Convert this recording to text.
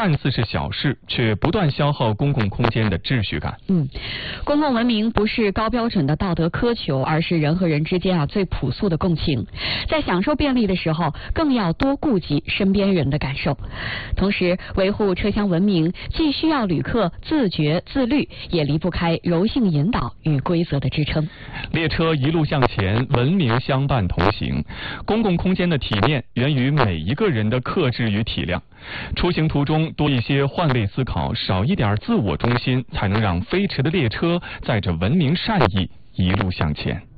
看似是小事，却不断消耗公共空间的秩序感。 公共文明不是高标准的道德苛求，而是人和人之间最朴素的共情。在享受便利的时候，更要多顾及身边人的感受。同时，维护车厢文明，既需要旅客自觉自律，也离不开柔性引导与规则的支撑。 列车一路向前，文明相伴同行。公共空间的体面源于每一个人的克制与体谅。出行途中多一些换位思考，少一点自我中心，才能让飞驰的列车载着文明善意一路向前。